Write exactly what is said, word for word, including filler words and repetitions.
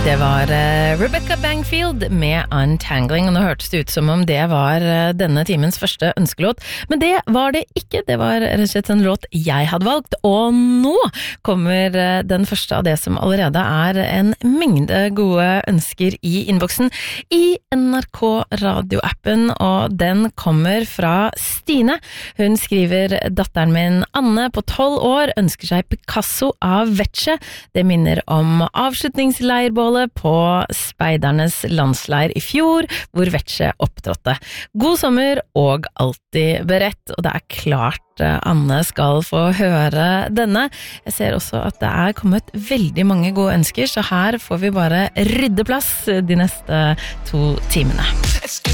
Det var uh, Rebecca Bangfield med Untangling, og nå hørtes det ut som om det var uh, denne timens første ønskelåt, men det var det ikke, det var rett og slett en låt jeg hadde valgt, og nå kommer uh, den første av det som allerede er en mengde gode ønsker i innboksen i N R K radioappen, og den kommer fra Stine. Hun skriver: datteren min Anne på tolv år ønsker seg Picasso av Vecce. Det minner om avslutningsleirbål på speidernes landsleir i fjor, hvor Vecce opptrådte. God sommer og alltid beredt, og det er klart Anne skal få høre denne. Jeg ser også at det er kommet veldig mange gode ønsker, så her får vi bare rydde plass de neste to timene.